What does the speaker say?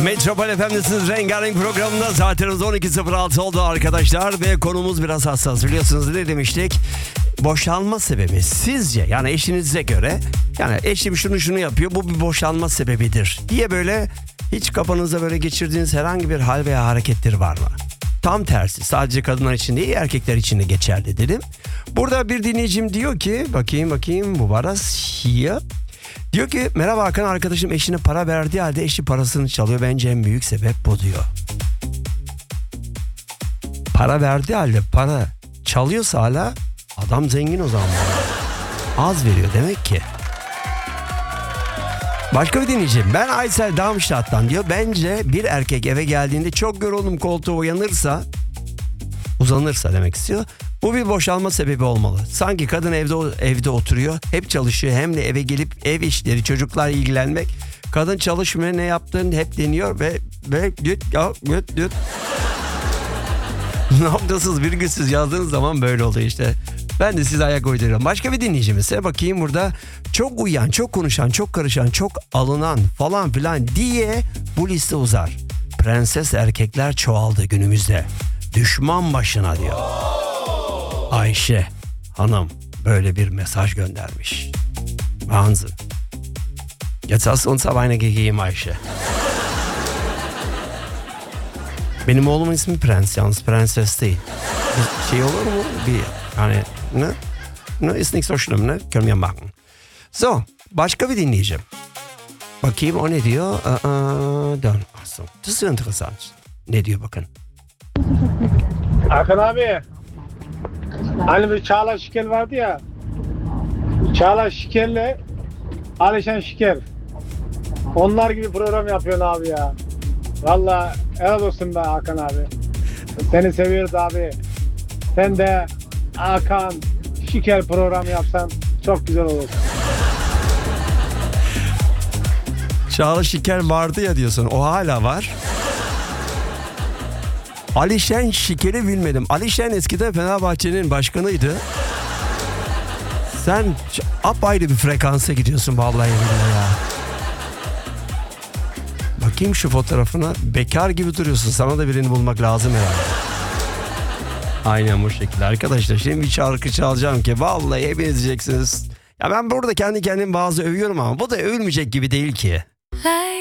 Metropol FM'desiniz. Rengarenk programında saatimiz 12.06 oldu arkadaşlar. Ve konumuz biraz hassas. Biliyorsunuz ne demiştik? Boşanma sebebi sizce, yani eşinize göre, yani eşim şunu yapıyor, bu bir boşanma sebebidir diye böyle hiç kafanızda böyle geçirdiğiniz herhangi bir hal veya hareketleri var mı? Tam tersi, sadece kadınlar için değil erkekler için de geçerli dedim. Burada bir dinleyicim diyor ki, bakayım bu varas here. Diyor ki merhaba Hakan, arkadaşım eşine para verdiği halde eşi parasını çalıyor. Bence en büyük sebep bu diyor. Para verdiği halde para çalıyorsa hala adam zengin o zaman. Az veriyor demek ki. Başka bir dinleyicim, ben Aysel Darmstadt'tan diyor. Bence bir erkek eve geldiğinde çok yoruldum koltuğa uzanırsa demek istiyor. Bu bir boşanma sebebi olmalı. Sanki kadın evde oturuyor, hep çalışıyor, hem de eve gelip ev işleri, çocuklarla ilgilenmek. Kadın çalışmıyor, ne yaptığını hep deniyor ve düt. Noktasız, virgülsüz yazdığınız zaman böyle oluyor işte. Ben de size ayak uyduruyorum. Başka bir dinleyicimize bakayım burada. Çok uyuyan, çok konuşan, çok karışan, çok alınan falan filan diye bu liste uzar. Prenses erkekler çoğaldı günümüzde. Düşman başına diyor. Ayşe hanım böyle bir mesaj göndermiş. Wahnsinn. Jetzt hast du uns aber eine gegeben Ayşe. Benim oğlumun ismi Prens, yalnız prenses değil. Bir şey olur mu? Yani ne ist nicht so schlimm, ne? Können wir machen. So, başka bir dinleyeceğim. Bakayım o ne diyor? Das ist interessant. Ne diyor bakın. Hakan abi, hani bir Çağla Şikel vardı ya, Çağla Şikel'le Alişan Şiker, onlar gibi program yapıyorsun abi ya. Vallahi helal olsun be Hakan abi, seni seviyoruz abi. Sen de Hakan Şikel programı yapsan çok güzel olur. Çağla Şikel vardı ya diyorsun, o hala var. Alişen Şiker'i bilmedim. Alişen eskiden Fenerbahçe'nin başkanıydı. Sen apayrı bir frekansa gidiyorsun vallahi billahi ya. Bakayım şu fotoğrafına. Bekar gibi duruyorsun. Sana da birini bulmak lazım herhalde. Aynen bu şekilde arkadaşlar. Şimdi bir şarkı çalacağım ki vallahi hepiniz diyeceksiniz. Ya ben burada kendi kendimi bazı övüyorum ama bu da övülmeyecek gibi değil ki.